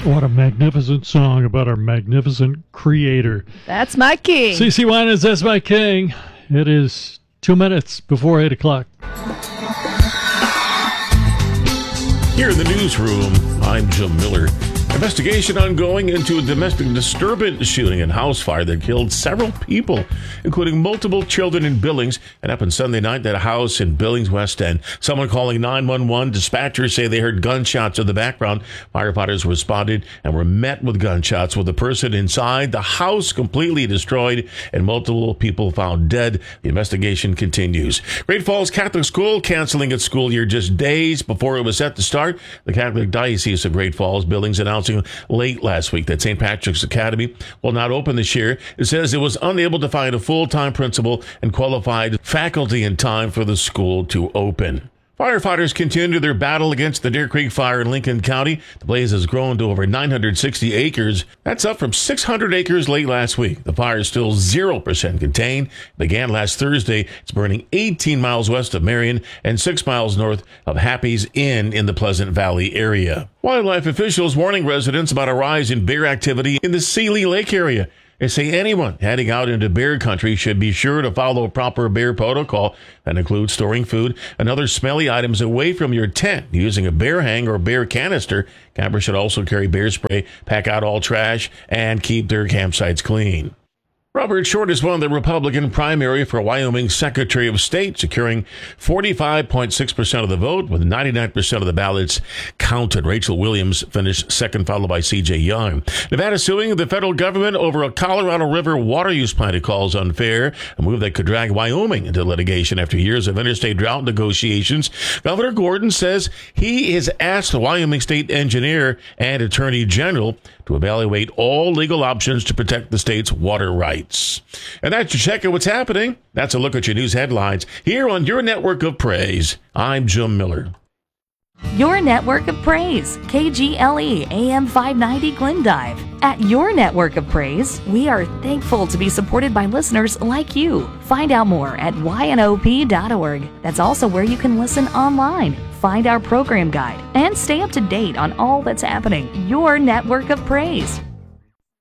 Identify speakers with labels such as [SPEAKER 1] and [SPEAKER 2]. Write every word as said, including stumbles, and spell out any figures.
[SPEAKER 1] What a magnificent song about our magnificent creator.
[SPEAKER 2] That's my king.
[SPEAKER 1] CeCe Winans, that's my king. It is two minutes before eight o'clock.
[SPEAKER 3] Here in the newsroom, I'm Jim Miller. Investigation ongoing into a domestic disturbance shooting and house fire that killed several people, including multiple children in Billings. It happened Sunday night at a house in Billings, West End. Someone calling nine one one. Dispatchers say they heard gunshots in the background. Firefighters responded and were met with gunshots with the person inside. The house completely destroyed and multiple people found dead. The investigation continues. Great Falls Catholic School canceling its school year just days before it was set to start. The Catholic Diocese of Great Falls, Billings, announced late last week that Saint Patrick's Academy will not open this year. It says it was unable to find a full-time principal and qualified faculty in time for the school to open. Firefighters continue their battle against the Deer Creek fire in Lincoln County. The blaze has grown to over nine hundred sixty acres. That's up from six hundred acres late last week. The fire is still zero percent contained. It began last Thursday. It's burning eighteen miles west of Marion and six miles north of Happy's Inn in the Pleasant Valley area. Wildlife officials warning residents about a rise in bear activity in the Seeley Lake area. They say anyone heading out into bear country should be sure to follow proper bear protocol. That includes storing food and other smelly items away from your tent using a bear hang or bear canister. Campers should also carry bear spray, pack out all trash, and keep their campsites clean. Robert Short has won the Republican primary for Wyoming Secretary of State, securing forty-five point six percent of the vote with ninety-nine percent of the ballots counted. Rachel Williams finished second, followed by C J Young. Nevada suing the federal government over a Colorado River water use plan it calls unfair, a move that could drag Wyoming into litigation after years of interstate drought negotiations. Governor Gordon says he has asked the Wyoming State Engineer and Attorney General to evaluate all legal options to protect the state's water rights. And that's your check of what's happening. That's a look at your news headlines here on your network of praise. I'm Jim Miller.
[SPEAKER 4] Your network of praise, K G L E A M five ninety Glendive. At your network of praise, we are thankful to be supported by listeners like you. Find out more at Y N O P dot org. That's also where you can listen online, find our program guide, and stay up to date on all that's happening. Your network of praise.